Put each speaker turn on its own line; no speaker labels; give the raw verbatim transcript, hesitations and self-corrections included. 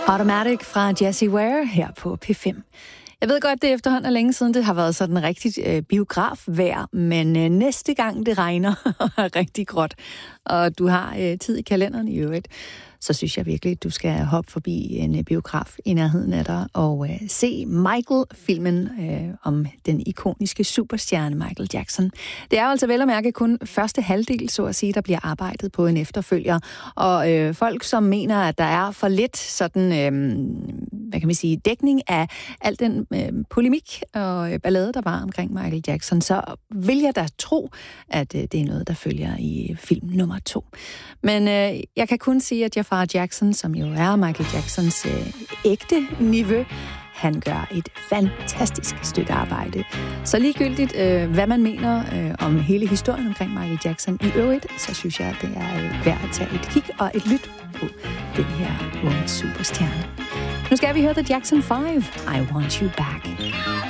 Automatic fra Jessie Ware her på P fem. Jeg ved godt, det efterhånden er længe siden, det har været sådan rigtig øh, biografvejr, men øh, næste gang det regner og er rigtig gråt, og du har øh, tid i kalenderen i øvrigt, så synes jeg virkelig, at du skal hoppe forbi en øh, biograf i nærheden af dig og øh, se Michael-filmen øh, om den ikoniske superstjerne Michael Jackson. Det er jo altså vel at mærke kun første halvdel, så at sige, der bliver arbejdet på en efterfølger, og øh, folk, som mener, at der er for lidt sådan, øh, hvad kan man sige, dækning af al den øh, polemik og øh, ballade, der var omkring Michael Jackson, så vil jeg da tro, at øh, det er noget, der følger i film nummer to. Men øh, jeg kan kun sige, at Jafar Jackson, som jo er Michael Jacksons øh, ægte niveau, han gør et fantastisk stykke arbejde. Så ligegyldigt, øh, hvad man mener øh, om hele historien omkring Michael Jackson i øvrigt, så synes jeg, at det er øh, værd at tage et kig og et lyt på den her unge superstjerne. Nu skal vi høre The Jackson five, I Want You Back.